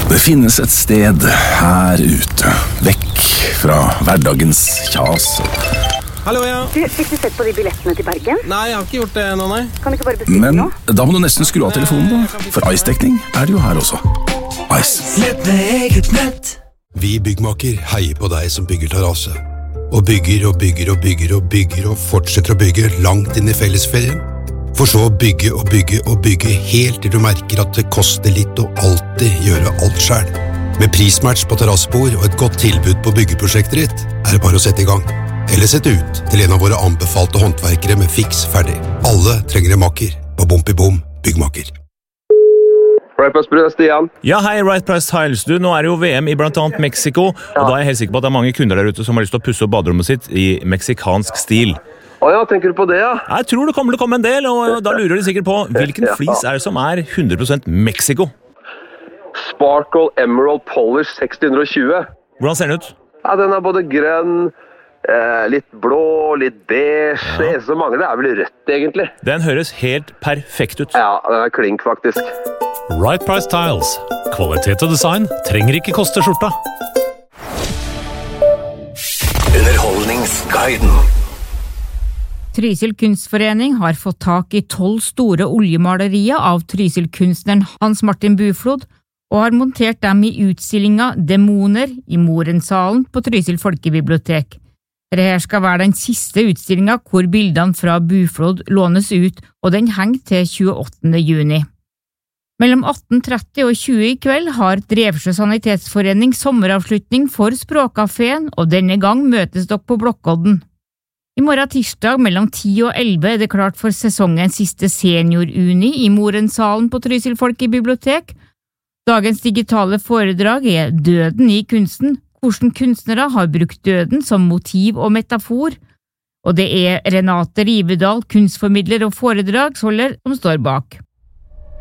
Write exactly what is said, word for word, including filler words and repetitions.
Det finnes et sted her ute, vekk fra hverdagens kjas. Hallo, ja. Du, fikk du sett på de billettene til Bergen? Nei, jeg har ikke gjort det ennå, nei. Kan du ikke bare bestille Men nå? da må du nesten skru av telefonen da, for Ice-dekning er det jo her også. Ice. Nett med eget nett. Vi byggmaker heier på deg som bygger terrasse. Og bygger og bygger og bygger og bygger og fortsetter å bygge langt inn i fellesferien. For så å bygge og bygge og bygge helt til du merker at det koster litt å alltid gjøre alt selv. Med prismatch på terrassebord og et godt tilbud på byggeprosjektet ditt, er det bare å sette i gang. Eller sette ut til en av våre anbefalte håndverkere med fiks ferdig. Alle trenger en makker på Bom i Bom byggmaker. Right Price Tiles, Stian. Ja, hei, Right Price Tiles. Du, nå er det jo V M i blant annet Mexico, og da er jeg helt sikker på at det er mange kunder der ute som har lyst til å pusse opp baderommet sitt i meksikansk stil. Å ja, tenker du på det, ja? Jeg tror det kommer til å komme en del, og da lurer de sikkert på hvilken flis er det som er hundre prosent Mexico? Sparkle Emerald Polish seks hundre og tjue. Hvordan ser den ut? Ja, den er både grønn, eh, litt blå, litt beige. Ja. Det eneste som mangler er vel rødt, egentlig. Den høres helt perfekt ut. Ja, den er klink, faktisk. Right Price Tiles. Kvalitet og design trenger ikke koste skjorta. Underholdningsguiden. Trysil kunstforening har fått tak i tolv store oljemalerier av Trysil-kunstneren Hans Martin Buflod, og har montert dem i utstillinga Demoner i Morensalen på Trysil folkebibliotek. Dette skal være den siste utstillinga hvor bildene fra Buflod lånes ut, og den henger til tjueåttende juni. Mellom atten tretti og tjue i kveld har Drevsjø Sanitetsforening sommeravslutning for Språkcaféen, og denne gang møtes dere på Blokkodden. I morgen tirsdag mellom ti og elleve er det klart for sesongens siste senior-uni i Morensalen på Trysil folkebibliotek. Dagens digitale foredrag er Døden i kunsten, hvordan kunstnere har brukt døden som motiv og metafor, og det er Renate Rivedal, kunstformidler og foredragsholder, som står bak.